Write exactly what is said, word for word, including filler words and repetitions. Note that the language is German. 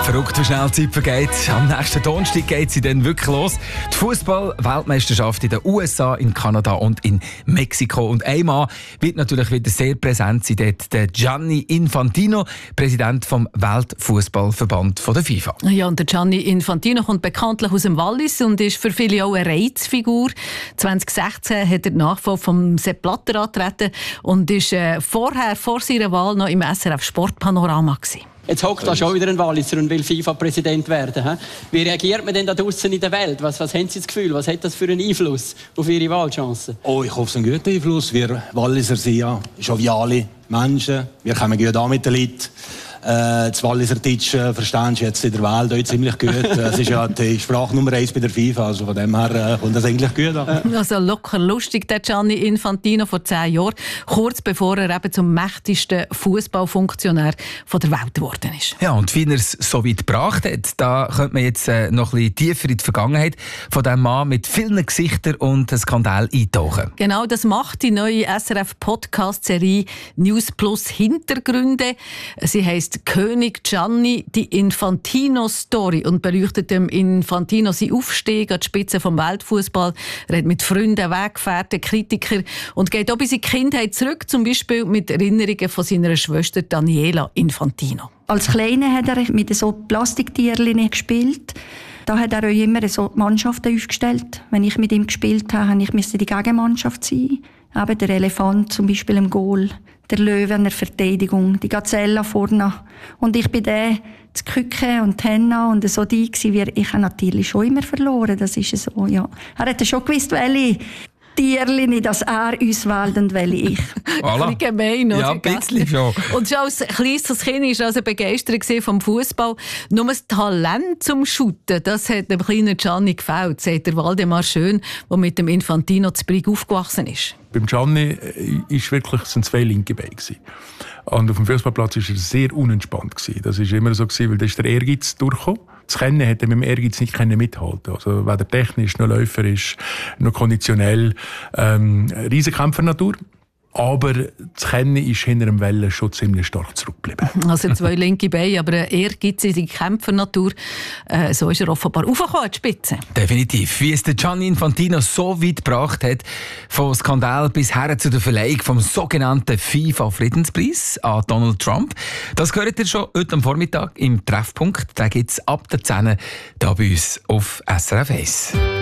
Verrückt, wie schnell die Zeit vergeht. Am nächsten Donnerstag geht sie dann wirklich los. Die Fußball-Weltmeisterschaft in den U S A, in Kanada und in Mexiko. Und ein Mann wird natürlich wieder sehr präsent sein, dort der Gianni Infantino, Präsident vom Weltfußballverband der FIFA. Ja, und der Gianni Infantino kommt bekanntlich aus dem Wallis und ist für viele auch eine Reizfigur. zwanzig sechzehn hat er den Nachfolger von Sepp Blatter angetreten und ist äh, vorher, vor seiner Wahl, noch im S R F Sportpanorama gewesen. Jetzt hockt da schon wieder ein Walliser und will FIFA-Präsident werden. He? Wie reagiert man denn da draussen in der Welt? Was, was haben Sie das Gefühl? Was hat das für einen Einfluss auf Ihre Wahlchancen? Oh, ich hoffe, es ist ein guter Einfluss. Wir Walliser sind ja joviale Menschen. Wir kommen gut an mit den Leuten. Äh, das Walliser Deutsch äh, verstehen Sie jetzt in der Welt auch ziemlich gut. Es ist ja die Sprache Nummer eins bei der FIFA, also von dem her äh, kommt das eigentlich gut an. Also locker lustig, der Gianni Infantino vor zehn Jahren, kurz bevor er eben zum mächtigsten Fußballfunktionär der Welt geworden ist. Ja, und wie er es so weit gebracht hat, da könnte man jetzt äh, noch ein bisschen tiefer in die Vergangenheit von diesem Mann mit vielen Gesichtern und Skandal eintauchen. Genau, das macht die neue S R F-Podcast-Serie News Plus Hintergründe. Sie heisst König Gianni, die Infantino-Story, und beleuchtet dem Infantino seinen Aufstieg an die Spitze vom Weltfußball. Er hat mit Freunden, Weggefährten, Kritikern und geht auch bis in die Kindheit zurück, zum Beispiel mit Erinnerungen von seiner Schwester Daniela Infantino. Als Kleiner hat er mit so Plastiktierchen gespielt. Da hat er auch immer so Mannschaften aufgestellt. Wenn ich mit ihm gespielt habe, musste ich die Gegenmannschaft sein. Eben der Elefant zum Beispiel im Goal, der Löwe in der Verteidigung, die Gazelle vorne. Und ich bin der, das Küken und die Henna und so die gewesen. Ich habe natürlich schon immer verloren, das ist so, ja. Er hätte schon gewusst, welche Tierchen, dass er uns wählt und welche ich. Voilà. Ein bisschen gemein, oder? Ja, ein bisschen schon. Und schon als kleines Kind war er also begeistert vom Fußball. Nur das Talent zum Shooten, das hat dem kleinen Gianni gefällt, sagt der Waldemar Schön, der mit dem Infantino zu Brig aufgewachsen ist. Beim Gianni ist wirklich, sind zwei linke Beine gewesen. Und auf dem Fußballplatz war er sehr unentspannt gewesen. Das war immer so gewesen, weil da ist der Ehrgeiz durchgekommen. Das Kennen hätte mit dem Ehrgeiz nicht mithalten. Also weder technisch noch läuferisch noch konditionell. Ähm, Riesenkämpfernatur. Aber das Kennen ist hinter dem Wellen schon ziemlich stark zurückgeblieben. Also zwei linke Beine, aber eine ehrgeizige Kämpfernatur. Äh, so ist er offenbar aufgekommen an die Spitze. Definitiv. Wie es der Gianni Infantino so weit gebracht hat, vom Skandal bis her zu der Verleihung vom sogenannten FIFA-Friedenspreis an Donald Trump. Das hört ihr schon heute am Vormittag im Treffpunkt. Den gibt es ab der zehn hier bei uns auf S R F eins.